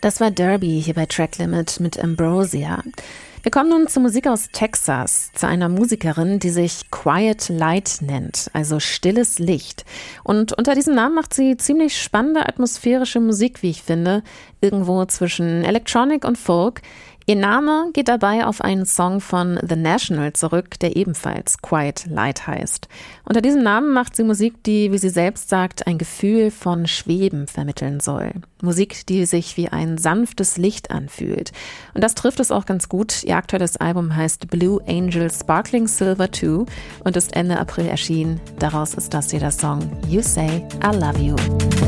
Das war Derby hier bei Track Limit mit Ambrosia. Wir kommen nun zur Musik aus Texas, zu einer Musikerin, die sich Quiet Light nennt, also stilles Licht. Und unter diesem Namen macht sie ziemlich spannende atmosphärische Musik, wie ich finde, irgendwo zwischen Electronic und Folk. Ihr Name geht dabei auf einen Song von The National zurück, der ebenfalls Quiet Light heißt. Unter diesem Namen macht sie Musik, die, wie sie selbst sagt, ein Gefühl von Schweben vermitteln soll. Musik, die sich wie ein sanftes Licht anfühlt. Und das trifft es auch ganz gut. Ihr aktuelles Album heißt Blue Angel Sparkling Silver 2 und ist Ende April erschienen. Daraus ist das hier der Song You Say I Love You.